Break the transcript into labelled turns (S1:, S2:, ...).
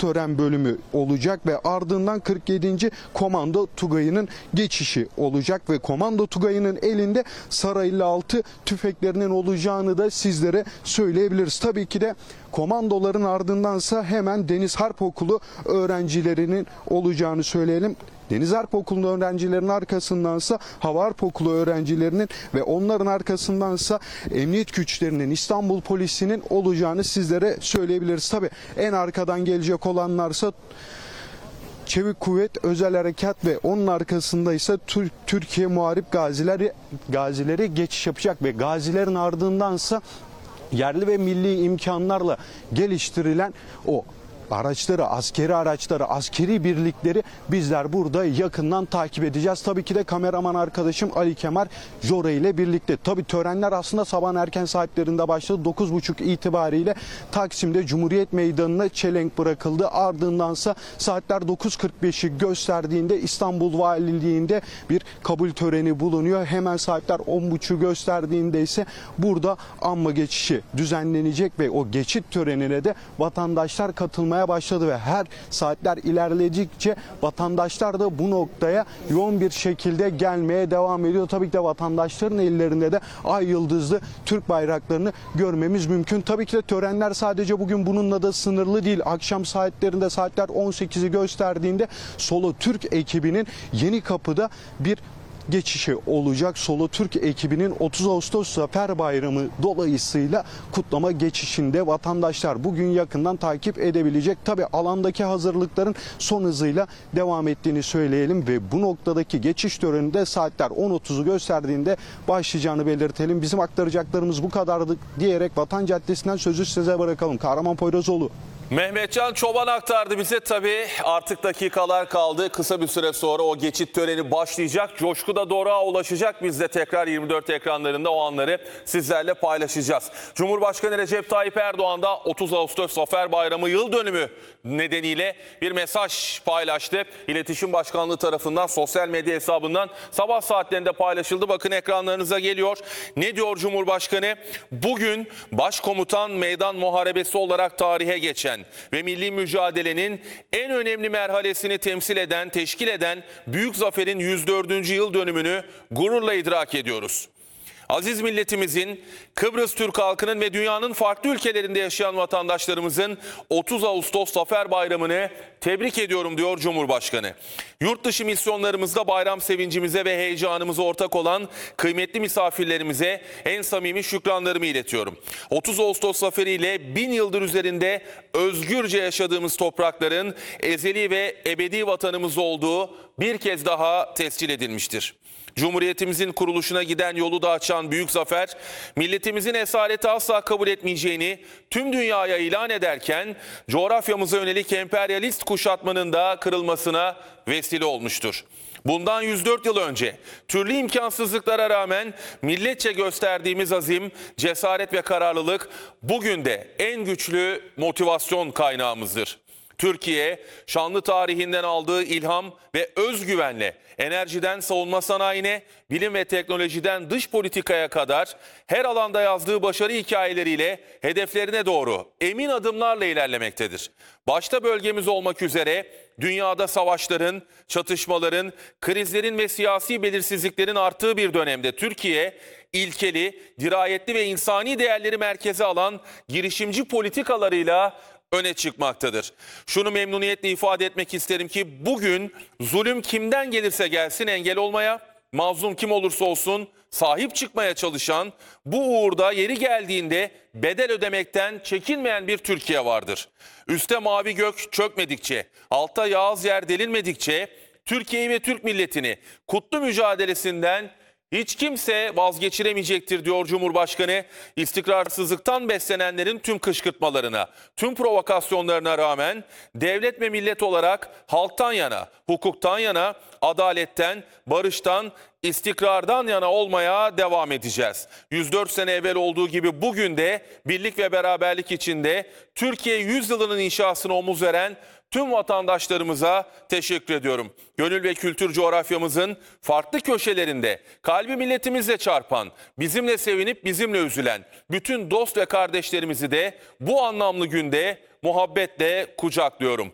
S1: tören bölümü olacak ve ardından 47. Komando Tugayı'nın geçişi olacak ve Komando Tugayı'nın elinde Sar 56 tüfeklerinin olacağını da sizlere söyleyebiliriz. Tabii ki de komandoların ardındansa hemen Deniz Harp Okulu öğrencilerinin olacağını söyleyelim. Deniz Harp Okulu öğrencilerinin arkasındansa Hava Harp Okulu öğrencilerinin ve onların arkasındansa emniyet güçlerinin, İstanbul Polisi'nin olacağını sizlere söyleyebiliriz. Tabii en arkadan gelecek olanlarsa Çevik Kuvvet, Özel Harekat ve onun arkasında ise Türkiye Muharip Gazileri geçiş yapacak ve gazilerin ardındansa yerli ve milli imkanlarla geliştirilen o araçları, askeri birlikleri bizler burada yakından takip edeceğiz. Tabii ki de kameraman arkadaşım Ali Kemal Jore ile birlikte. Tabii törenler aslında sabahın erken saatlerinde başladı. 9.30 itibariyle Taksim'de Cumhuriyet Meydanı'na çelenk bırakıldı. Ardındansa saatler 9.45'i gösterdiğinde İstanbul Valiliği'nde bir kabul töreni bulunuyor. Hemen saatler 10.30'u gösterdiğinde ise burada anma geçişi düzenlenecek ve o geçit törenine de vatandaşlar katılmaya başladı ve her saatler ilerledikçe vatandaşlar da bu noktaya yoğun bir şekilde gelmeye devam ediyor. Tabii ki de vatandaşların ellerinde de ay yıldızlı Türk bayraklarını görmemiz mümkün. Tabii ki de törenler sadece bugün bununla da sınırlı değil. Akşam saatlerinde saatler 18'i gösterdiğinde Solo Türk ekibinin Yenikapı'da bir geçişi olacak. Solo Türk ekibinin 30 Ağustos Zafer Bayramı dolayısıyla kutlama geçişinde vatandaşlar bugün yakından takip edebilecek. Tabi alandaki hazırlıkların son hızıyla devam ettiğini söyleyelim ve bu noktadaki geçiş töreninde saatler 10.30'u gösterdiğinde başlayacağını belirtelim. Bizim aktaracaklarımız bu kadardı diyerek Vatan Caddesi'nden sözü size bırakalım. Kahraman Poyrazoğlu.
S2: Mehmetcan Çoban aktardı bize. Tabii artık dakikalar kaldı. Kısa bir süre sonra o geçit töreni başlayacak. Coşku da doruğa ulaşacak. Biz de tekrar 24 ekranlarında o anları sizlerle paylaşacağız. Cumhurbaşkanı Recep Tayyip Erdoğan da 30 Ağustos Zafer Bayramı yıl dönümü nedeniyle bir mesaj paylaştı. İletişim Başkanlığı tarafından sosyal medya hesabından sabah saatlerinde paylaşıldı. Bakın ekranlarınıza geliyor. Ne diyor Cumhurbaşkanı? Bugün Başkomutan Meydan Muharebesi olarak tarihe geçen ve milli mücadelenin en önemli merhalesini teşkil eden büyük zaferin 104. yıl dönümünü gururla idrak ediyoruz. Aziz milletimizin, Kıbrıs Türk halkının ve dünyanın farklı ülkelerinde yaşayan vatandaşlarımızın 30 Ağustos Zafer Bayramı'nı tebrik ediyorum diyor Cumhurbaşkanı. Yurt dışı misyonlarımızda bayram sevincimize ve heyecanımıza ortak olan kıymetli misafirlerimize en samimi şükranlarımı iletiyorum. 30 Ağustos Zaferi ile 1000 yıldır üzerinde özgürce yaşadığımız toprakların ezeli ve ebedi vatanımız olduğu bir kez daha tescil edilmiştir. Cumhuriyetimizin kuruluşuna giden yolu da açan büyük zafer, milletimizin esareti asla kabul etmeyeceğini tüm dünyaya ilan ederken coğrafyamıza yönelik emperyalist kuşatmanın da kırılmasına vesile olmuştur. Bundan 104 yıl önce türlü imkansızlıklara rağmen milletçe gösterdiğimiz azim, cesaret ve kararlılık bugün de en güçlü motivasyon kaynağımızdır. Türkiye, şanlı tarihinden aldığı ilham ve özgüvenle enerjiden savunma sanayine, bilim ve teknolojiden dış politikaya kadar her alanda yazdığı başarı hikayeleriyle hedeflerine doğru emin adımlarla ilerlemektedir. Başta bölgemiz olmak üzere dünyada savaşların, çatışmaların, krizlerin ve siyasi belirsizliklerin arttığı bir dönemde Türkiye, ilkeli, dirayetli ve insani değerleri merkeze alan girişimci politikalarıyla öne çıkmaktadır. Şunu memnuniyetle ifade etmek isterim ki bugün zulüm kimden gelirse gelsin engel olmaya, mazlum kim olursa olsun sahip çıkmaya çalışan, bu uğurda yeri geldiğinde bedel ödemekten çekinmeyen bir Türkiye vardır. Üste mavi gök çökmedikçe, altta yağız yer delinmedikçe Türkiye'yi ve Türk milletini kutlu mücadelesinden hiç kimse vazgeçiremeyecektir diyor Cumhurbaşkanı. İstikrarsızlıktan beslenenlerin tüm kışkırtmalarına, tüm provokasyonlarına rağmen devlet ve millet olarak halktan yana, hukuktan yana, adaletten, barıştan, istikrardan yana olmaya devam edeceğiz. 104 sene evvel olduğu gibi bugün de birlik ve beraberlik içinde Türkiye 100 yılının inşasına omuz veren tüm vatandaşlarımıza teşekkür ediyorum. Gönül ve kültür coğrafyamızın farklı köşelerinde kalbi milletimizle çarpan, bizimle sevinip bizimle üzülen bütün dost ve kardeşlerimizi de bu anlamlı günde muhabbetle kucaklıyorum.